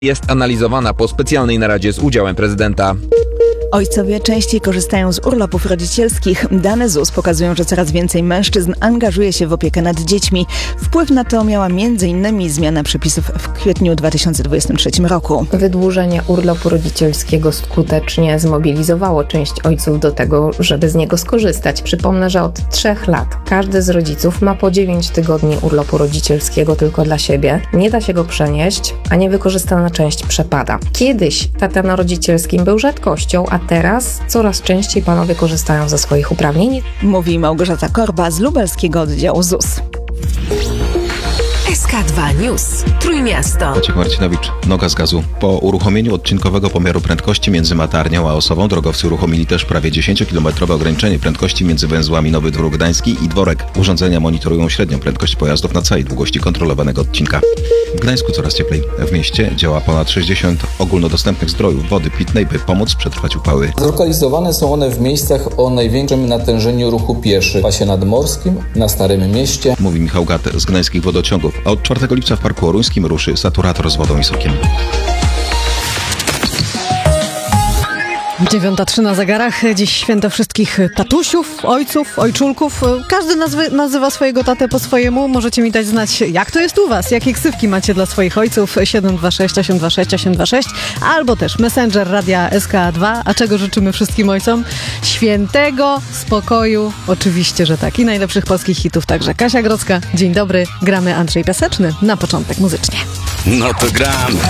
jest analizowana po specjalnej naradzie z udziałem prezydenta. Ojcowie częściej korzystają z urlopów rodzicielskich. Dane ZUS pokazują, że coraz więcej mężczyzn angażuje się w opiekę nad dziećmi. Wpływ na to miała m.in. zmiana przepisów w kwietniu 2023 roku. Wydłużenie urlopu rodzicielskiego skutecznie zmobilizowało część ojców do tego, żeby z niego skorzystać. Przypomnę, że od 3 lat każdy z rodziców ma po 9 tygodni urlopu rodzicielskiego tylko dla siebie. Nie da się go przenieść, a niewykorzystana część przepada. Kiedyś tata na rodzicielskim był rzadkością, a teraz coraz częściej panowie korzystają ze swoich uprawnień. Mówi Małgorzata Korba z lubelskiego oddziału ZUS. SK2 News. Trójmiasto. Maciek Marcinowicz, noga z gazu. Po uruchomieniu odcinkowego pomiaru prędkości między Matarnią a Osową drogowcy uruchomili też prawie 10-kilometrowe ograniczenie prędkości między węzłami Nowy Dwór Gdański i Dworek. Urządzenia monitorują średnią prędkość pojazdów na całej długości kontrolowanego odcinka. W Gdańsku coraz cieplej. W mieście działa ponad 60 ogólnodostępnych zdrojów wody pitnej, by pomóc przetrwać upały. Zlokalizowane są one w miejscach o największym natężeniu ruchu pieszy. W pasie nadmorskim, na Starym Mieście. Mówi Michał Gat z Gdańskich Wodociągów. A od 4 lipca w Parku Oruńskim ruszy saturator z wodą i sokiem. 9:03 na zegarach. Dziś święto wszystkich tatusiów, ojców, ojczulków. Każdy nazywa swojego tatę po swojemu. Możecie mi dać znać, jak to jest u was. Jakie ksywki macie dla swoich ojców? 726 826 826 albo też Messenger Radia SK2. A czego życzymy wszystkim ojcom? Świętego spokoju. Oczywiście, że tak. I najlepszych polskich hitów także. Kasia Grodzka. Dzień dobry. Gramy Andrzej Piaseczny. Na początek muzycznie. No to gramy.